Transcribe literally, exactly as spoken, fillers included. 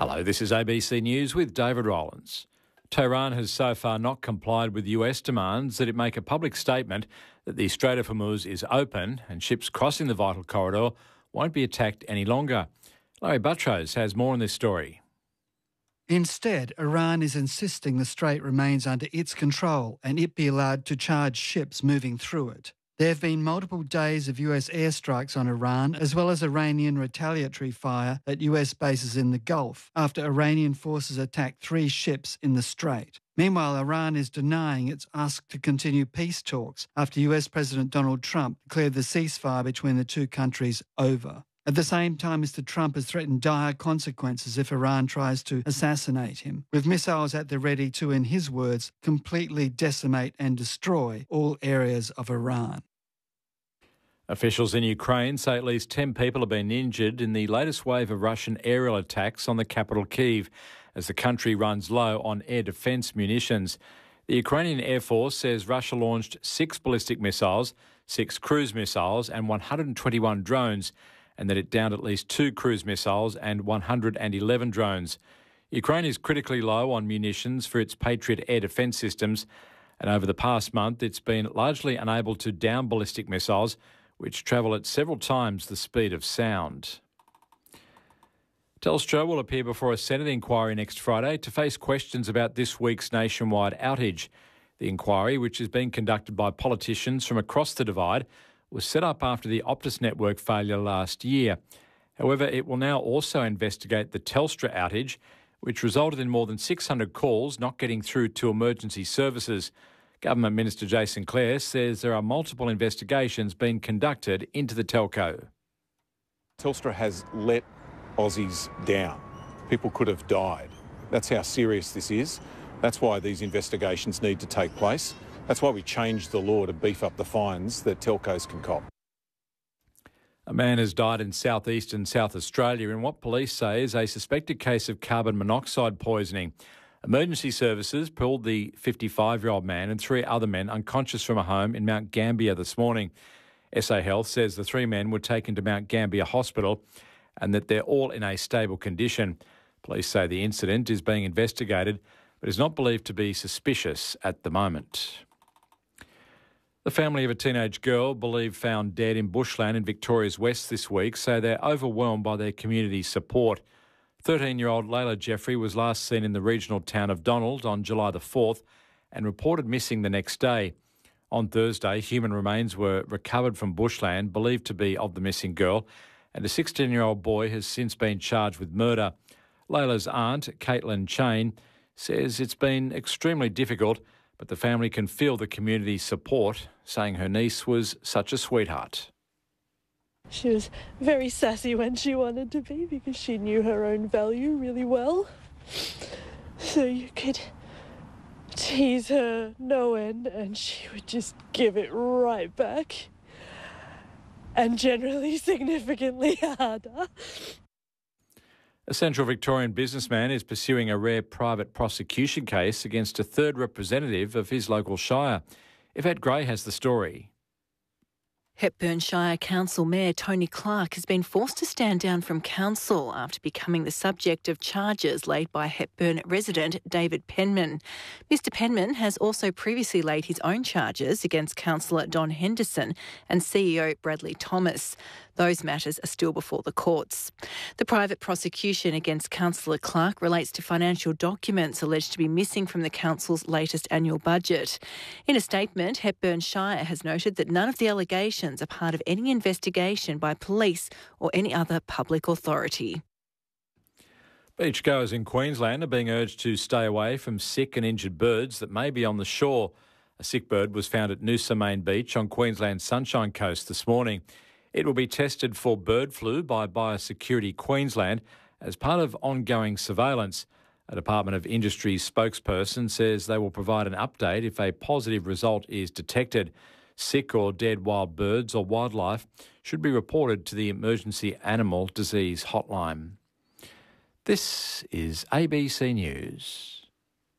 Hello, this is A B C News with David Rowlands. Tehran has so far not complied with U S demands that it make a public statement that the Strait of Hormuz is open and ships crossing the vital corridor won't be attacked any longer. Larry Buttrose has more on this story. Instead, Iran is insisting the strait remains under its control and it be allowed to charge ships moving through it. There have been multiple days of U S airstrikes on Iran, as well as Iranian retaliatory fire at U S bases in the Gulf, after Iranian forces attacked three ships in the strait. Meanwhile, Iran is denying it's asked to continue peace talks after U S President Donald Trump declared the ceasefire between the two countries over. At the same time, Mister Trump has threatened dire consequences if Iran tries to assassinate him, with missiles at the ready to, in his words, completely decimate and destroy all areas of Iran. Officials in Ukraine say at least ten people have been injured in the latest wave of Russian aerial attacks on the capital Kyiv, as the country runs low on air defence munitions. The Ukrainian Air Force says Russia launched six ballistic missiles, six cruise missiles and one hundred twenty-one drones, and that it downed at least two cruise missiles and one hundred eleven drones. Ukraine is critically low on munitions for its Patriot air defence systems, and over the past month it's been largely unable to down ballistic missiles, which travel at several times the speed of sound. Telstra will appear before a Senate inquiry next Friday to face questions about this week's nationwide outage. The inquiry, which is being conducted by politicians from across the divide, was set up after the Optus network failure last year. However, it will now also investigate the Telstra outage, which resulted in more than six hundred calls not getting through to emergency services. Government Minister Jason Clare says there are multiple investigations being conducted into the telco. Telstra has let Aussies down. People could have died. That's how serious this is. That's why these investigations need to take place. That's why we changed the law to beef up the fines that telcos can cop. A man has died in southeastern South Australia in what police say is a suspected case of carbon monoxide poisoning. Emergency services pulled the fifty-five-year-old man and three other men unconscious from a home in Mount Gambier this morning. S A Health says the three men were taken to Mount Gambier Hospital and that they're all in a stable condition. Police say the incident is being investigated but is not believed to be suspicious at the moment. The family of a teenage girl believed found dead in bushland in Victoria's West this week say they're overwhelmed by their community's support. thirteen-year-old Layla Jeffrey was last seen in the regional town of Donald on July the fourth and reported missing the next day. On Thursday, human remains were recovered from bushland believed to be of the missing girl, and a sixteen-year-old boy has since been charged with murder. Layla's aunt, Caitlin Chain, says it's been extremely difficult, but the family can feel the community's support, saying her niece was such a sweetheart. She was very sassy when she wanted to be because she knew her own value really well. So you could tease her no end and she would just give it right back. And generally significantly harder. A Central Victorian businessman is pursuing a rare private prosecution case against a third representative of his local shire. Yvette Gray has the story. Hepburn Shire Council Mayor Tony Clark has been forced to stand down from council after becoming the subject of charges laid by Hepburn resident David Penman. Mister Penman has also previously laid his own charges against Councillor Don Henderson and C E O Bradley Thomas. Those matters are still before the courts. The private prosecution against Councillor Clark relates to financial documents alleged to be missing from the council's latest annual budget. In a statement, Hepburn Shire has noted that none of the allegations are part of any investigation by police or any other public authority. Beachgoers in Queensland are being urged to stay away from sick and injured birds that may be on the shore. A sick bird was found at Noosa Main Beach on Queensland's Sunshine Coast this morning. It will be tested for bird flu by Biosecurity Queensland as part of ongoing surveillance. A Department of Industry spokesperson says they will provide an update if a positive result is detected. Sick or dead wild birds or wildlife should be reported to the Emergency Animal Disease Hotline. This is A B C News.